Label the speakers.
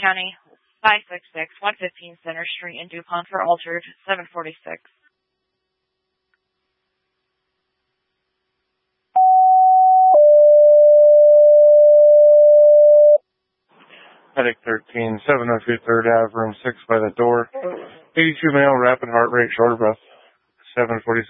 Speaker 1: County, 566 115 Center Street in DuPont for altered 746.
Speaker 2: Headache 13, 702 3rd Ave, room 6 by the door. 82 male, rapid heart rate, short of breath, 747.